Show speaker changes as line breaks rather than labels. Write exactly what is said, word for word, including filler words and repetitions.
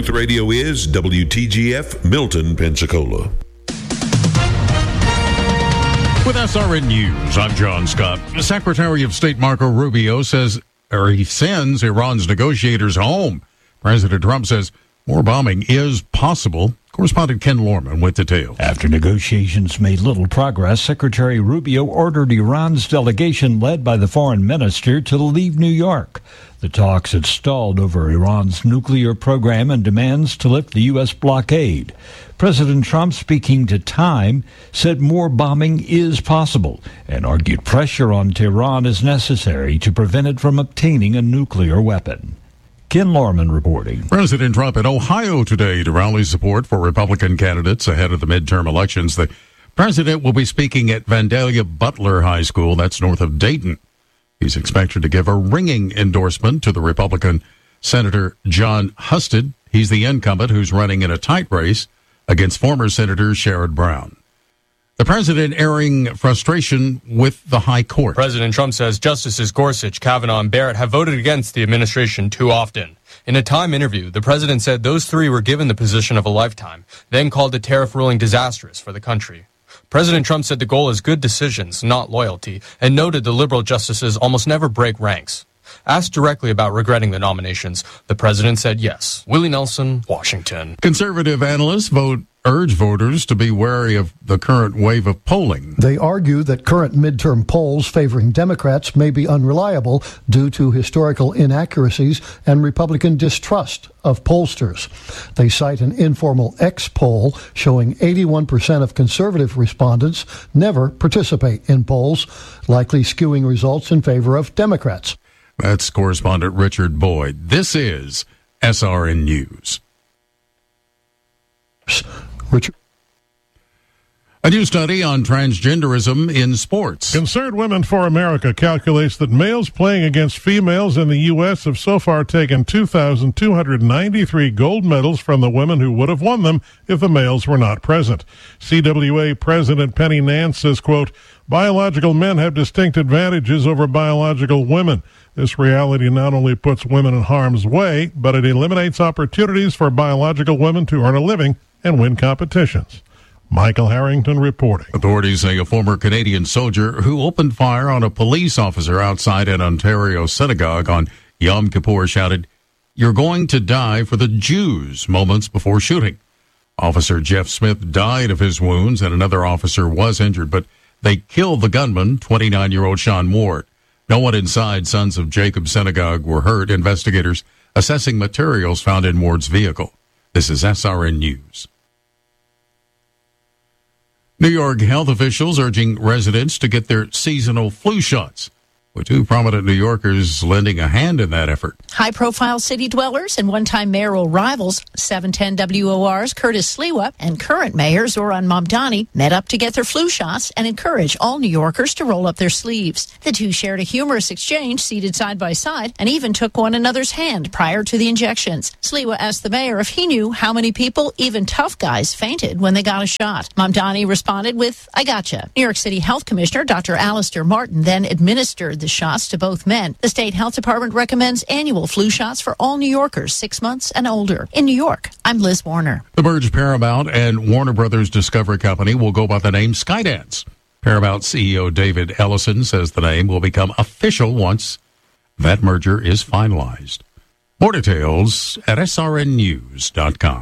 Truth Radio is W T G F, Milton, Pensacola.
With S R N News, I'm John Scott. Secretary of State Marco Rubio says, or he sends Iran's negotiators home. President Trump says more bombing is possible. Correspondent Ken Lorman with details.
After negotiations made little progress, Secretary Rubio ordered Iran's delegation, led by the foreign minister, to leave New York. The talks had stalled over Iran's nuclear program and demands to lift the U S blockade. President Trump, speaking to Time, said more bombing is possible and argued pressure on Tehran is necessary to prevent it from obtaining a nuclear weapon. Ken Lorman reporting.
President Trump in Ohio today to rally support for Republican candidates ahead of the midterm elections. The president will be speaking at Vandalia Butler High School, that's north of Dayton. He's expected to give a ringing endorsement to the Republican Senator John Husted. He's the incumbent who's running in a tight race against former Senator Sherrod Brown. The president airing frustration with the high court.
President Trump says Justices Gorsuch, Kavanaugh, and Barrett have voted against the administration too often. In a Time interview, the president said those three were given the position of a lifetime, then called the tariff ruling disastrous for the country. President Trump said the goal is good decisions, not loyalty, and noted the liberal justices almost never break ranks. Asked directly about regretting the nominations, the president said yes. Willie Nelson, Washington.
Conservative analysts vote urge voters to be wary of the current wave of polling.
They argue that current midterm polls favoring Democrats may be unreliable due to historical inaccuracies and Republican distrust of pollsters. They cite an informal X poll showing eighty-one percent of conservative respondents never participate in polls, likely skewing results in favor of Democrats.
That's correspondent Richard Boyd. This is S R N News.
Richard.
A new study on transgenderism in sports.
Concerned Women for America calculates that males playing against females in the U S have so far taken two thousand two hundred ninety-three gold medals from the women who would have won them if the males were not present. C W A President Penny Nance says, quote, biological men have distinct advantages over biological women. This reality not only puts women in harm's way, but it eliminates opportunities for biological women to earn a living and win competitions. Michael Harrington reporting.
Authorities say a former Canadian soldier who opened fire on a police officer outside an Ontario synagogue on Yom Kippur shouted, "You're going to die for the Jews," moments before shooting. Officer Jeff Smith died of his wounds and another officer was injured, but they killed the gunman, twenty-nine-year-old Sean Ward. No one inside Sons of Jacob Synagogue were hurt. Investigators assessing materials found in Ward's vehicle. This is S R N News. New York health officials urging residents to get their seasonal flu shots, with two prominent New Yorkers lending a hand in that effort.
High-profile city dwellers and one-time mayoral rivals, seven ten W O R's Curtis Sliwa and current mayor Zoran Mamdani met up to get their flu shots and encourage all New Yorkers to roll up their sleeves. The two shared a humorous exchange, seated side by side, and even took one another's hand prior to the injections. Sliwa asked the mayor if he knew how many people, even tough guys, fainted when they got a shot. Mamdani responded with, "I gotcha." New York City Health Commissioner Doctor Alistair Martin then administered the shots to both men. The state health department recommends annual flu shots for all New Yorkers six months and older. In New York, I'm Liz Warner.
The merged Paramount and Warner Brothers Discovery Company will go by the name Skydance. Paramount C E O David Ellison says the name will become official once that merger is finalized. More details at S R N news dot com.